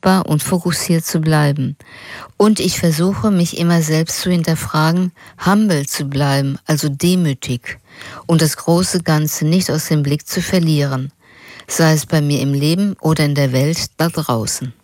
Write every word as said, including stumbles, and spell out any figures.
dankbar und fokussiert zu bleiben. Und ich versuche, mich immer selbst zu hinterfragen, humble zu bleiben, also demütig und das große Ganze nicht aus dem Blick zu verlieren, sei es bei mir im Leben oder in der Welt da draußen.